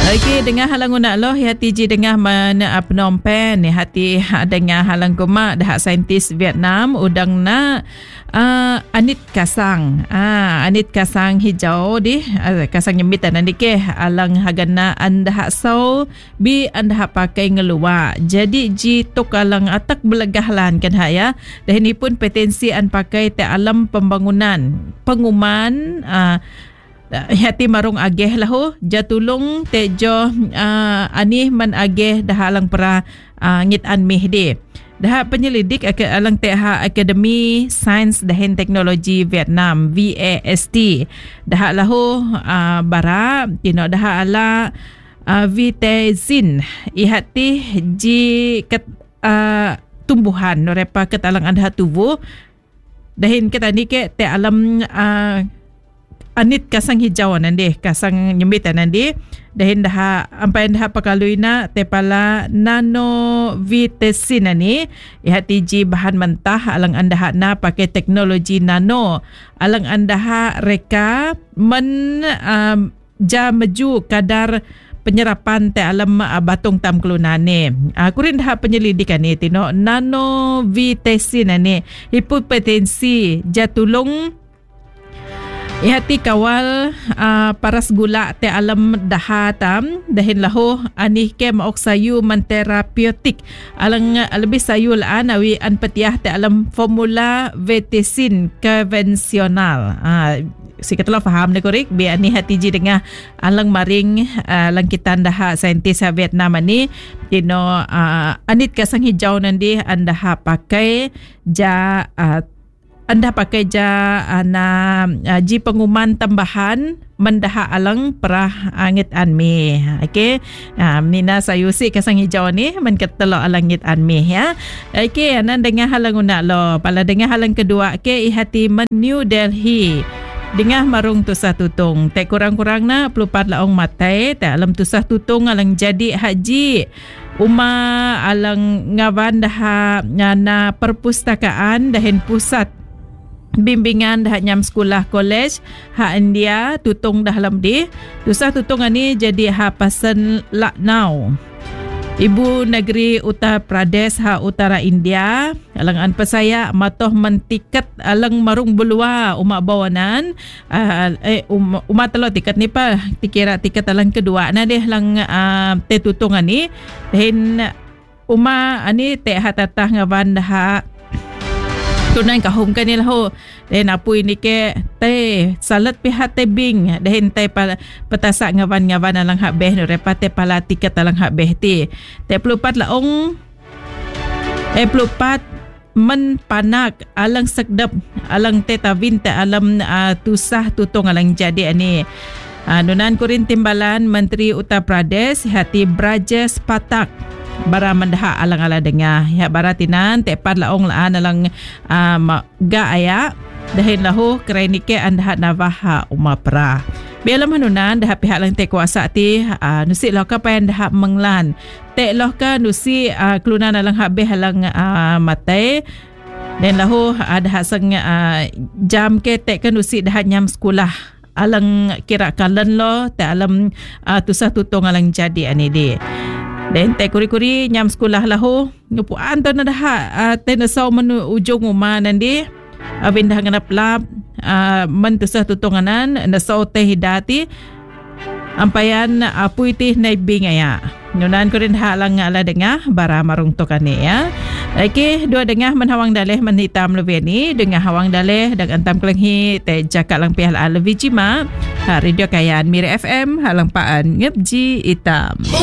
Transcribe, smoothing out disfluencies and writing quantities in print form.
Okey, dengan halang unak loh hati ji dengan mana Phnom Penh ni hati dengan halang kuma dah saintis Vietnam udang na anit kasang anit kasang hijau di kasang nyembitan nanti ke alang hagana anda sau bi anda pakai ngeluar jadi ji tok alang atak belegahlan kan ya dah ini pun potensi an pakai te alam pembangunan pengumuman hati marung ageh lahu jatulung tejo ani man ageh dah alang pra ngit an mehdi dah penyelidik alang TH Akademi Sains dan Teknologi Vietnam VAST dah lahu bara tino dah ala vitezin ihati ji ket tumbuhan norepa ket alang anda tubuh dahin ketani ke te alam anit kasang hijau nanti kasang nyembitan nanti dahin dah ampai dah pakaluina tepala nano vitesin ni ihati ji bahan mentah alang anda na pakai teknologi nano alang anda reka men ja maju kadar penyerapan te alam batung tam kelunane kurin dah penyelidikan ni tino nano vitesin ni hipotensi jatulung ihati kawal paras gula te alam dahatam dahin lahu anih ke maok sayu man terapeutik alang lebih sayul awi an petiah te alam formula vetesin konvensional si katalo faham ne korek bi ani hati ji dengan alang maring langkitan dah saintis Vietnam ni tino anit kasang hijau nanti anda pakai ja anda pakai ja ji pengumuman tambahan mendaha alang perah angit anmi okey mina sayusi kasang hijau ni men ketelo alangit anmi ya okey anan dengan halang unak lo pala dengan halang kedua ke ihati men New Delhi dengan marung tusah tutung te kurang-kurang na 24 laong matai te alam tusah tutung alang jadi haji uma alang ngawan dah na perpustakaan dahin pusat bimbingan dah nyam sekolah college India tutung dah lam di tusah tutung ni jadi pasan Lucknow ibu negeri Uttar Pradesh utara India alang an pesaya matoh mentiket alang marung belua umat bawanan umat telo tiket ni pa dikira tiket alang kedua na deh lang te tutung ni then uma ani te hatatah ngawan dah tunan kahum kan ilho den apu ini ke te salat pihat te bing den te petasa ngawan alang hak beh no repate pala tiket alang hak beh ti te 24 laong 24 men panak alang sekdep alang te tawin te alam tusah tutung alang jadi ani nunan kurin timbalan Menteri Uttar Pradesh hati Brajesh Patak bara mendah alang-ala dengar ya baratinan tepat laong laan alang ga aya dahin lahu krenike anda navaha umapra belam hanunan dah pihak lang te kuasa ti nusi loka payan dah menglan te loka nusi klunan alang habe halang matai dan lahu ada sang jam ke te kan nusi dah nyam sekolah alang kira kalen lo te alam tusah tutung alang jadi ani di dan te kuri-kuri nyam sekolah lahu ngupuan to na dah te nasau menu ujung rumah nandi abin dah nganap lap men tusah tutunganan nasau te hidati ampayan apu iti naibing aya nunan kurin halang ala dengar bara marung tokane ya okey dua dengar menhawang daleh menhitam lebih ni dengar hawang daleh dan antam kelenghi te jakak lang pihal alwi jima radio kayan Mira FM halang paan ngepji itam